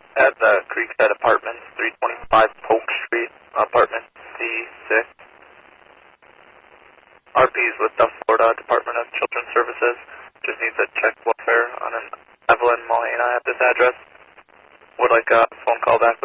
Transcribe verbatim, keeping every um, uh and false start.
at the Creekside Apartments, three twenty-five Polk Street, apartment C six. R P's with the Florida Department of Children's Services. Just needs a check welfare on an Evelyn Molina at this address. Would like a phone call back